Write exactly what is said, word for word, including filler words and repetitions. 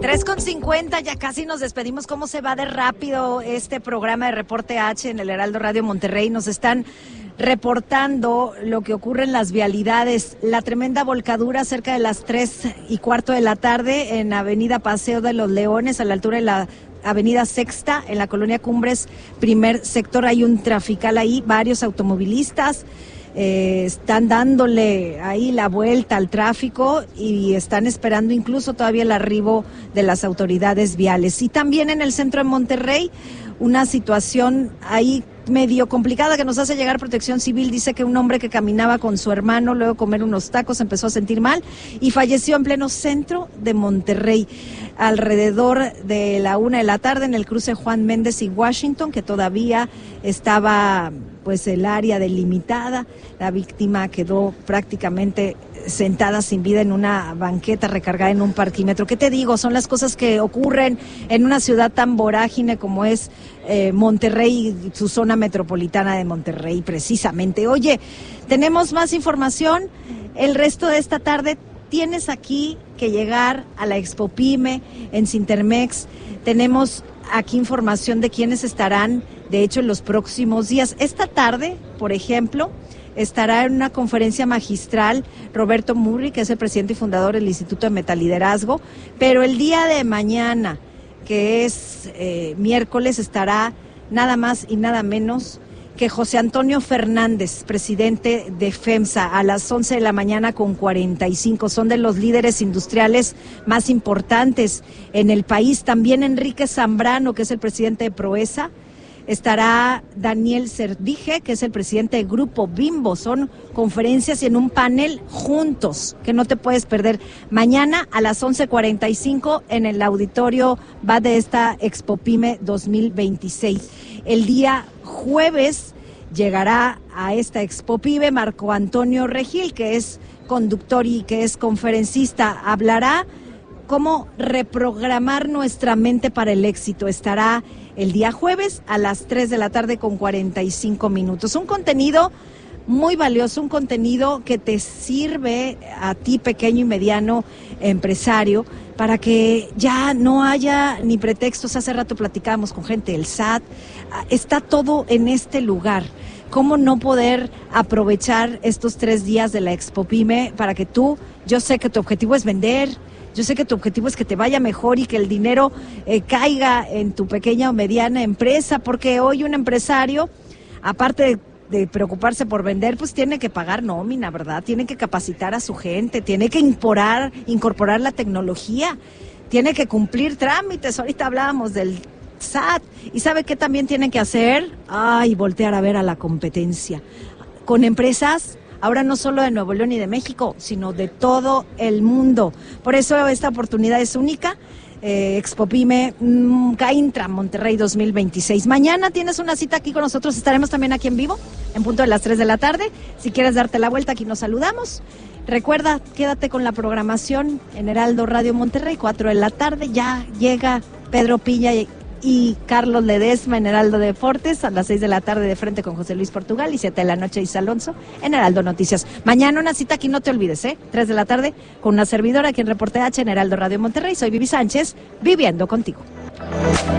tres con cincuenta, ya casi nos despedimos. ¿Cómo se va de rápido este programa de Reporte H en el Heraldo Radio Monterrey? Nos están reportando lo que ocurre en las vialidades. La tremenda volcadura cerca de las tres y cuarto de la tarde en Avenida Paseo de los Leones, a la altura de la Avenida Sexta, en la colonia Cumbres, primer sector. Hay un trafical ahí, varios automovilistas eh, están dándole ahí la vuelta al tráfico y están esperando incluso todavía el arribo de las autoridades viales. Y también en el centro de Monterrey, una situación ahí medio complicada que nos hace llegar Protección Civil. Dice que un hombre que caminaba con su hermano luego de comer unos tacos empezó a sentir mal y falleció en pleno centro de Monterrey, alrededor de la una de la tarde en el cruce Juan Méndez y Washington, que todavía estaba pues el área delimitada. La víctima quedó prácticamente sentada sin vida en una banqueta recargada en un parquímetro. ¿Qué te digo? Son las cosas que ocurren en una ciudad tan vorágine como es eh, Monterrey y su zona metropolitana de Monterrey, precisamente. Oye, tenemos más información. El resto de esta tarde tienes aquí que llegar a la Expo Pyme en Cintermex. Tenemos aquí información de quiénes estarán, de hecho, en los próximos días. Esta tarde, por ejemplo, estará en una conferencia magistral Roberto Murri, que es el presidente y fundador del Instituto de Metaliderazgo, pero el día de mañana, que es eh, miércoles, estará nada más y nada menos que José Antonio Fernández, presidente de FEMSA, a las once de la mañana con cuarenta y cinco. Son de los líderes industriales más importantes en el país. También Enrique Zambrano, que es el presidente de Proesa. Estará Daniel Cerdije, que es el presidente del Grupo Bimbo. Son conferencias y en un panel juntos, que no te puedes perder. Mañana a las once cuarenta y cinco en el auditorio va de esta Expo Pyme dos mil veintiséis. El día jueves llegará a esta Expo Pyme Marco Antonio Regil, que es conductor y que es conferencista. Hablará cómo reprogramar nuestra mente para el éxito. Estará el día jueves a las tres de la tarde con cuarenta y cinco minutos. Un contenido muy valioso, un contenido que te sirve a ti, pequeño y mediano empresario, para que ya no haya ni pretextos. Hace rato platicábamos con gente del S A T, está todo en este lugar. ¿Cómo no poder aprovechar estos tres días de la Expo Pyme para que tú, yo sé que tu objetivo es vender, yo sé que tu objetivo es que te vaya mejor y que el dinero eh, caiga en tu pequeña o mediana empresa, porque hoy un empresario, aparte de de preocuparse por vender, pues tiene que pagar nómina, ¿verdad? Tiene que capacitar a su gente, tiene que incorporar, incorporar la tecnología, tiene que cumplir trámites. Ahorita hablábamos del S A T. ¿Y sabe qué también tienen que hacer? Ay, voltear a ver a la competencia. Con empresas, ahora no solo de Nuevo León y de México, sino de todo el mundo. Por eso esta oportunidad es única. Eh, Expo Pyme mmm, Caintra Monterrey dos mil veintiséis. Mañana tienes una cita aquí con nosotros, estaremos también aquí en vivo en punto de las tres de la tarde. Si quieres darte la vuelta, aquí nos saludamos. Recuerda, quédate con la programación en Heraldo Radio Monterrey, cuatro de la tarde, ya llega Pedro Piña y, y Carlos Ledesma en Heraldo Deportes, a las seis de la tarde de frente con José Luis Portugal, y siete de la noche Isa Alonso en Heraldo Noticias. Mañana una cita aquí, no te olvides, ¿eh? tres de la tarde con una servidora aquí en Reporte H en Heraldo Radio Monterrey. Soy Vivi Sánchez, viviendo contigo.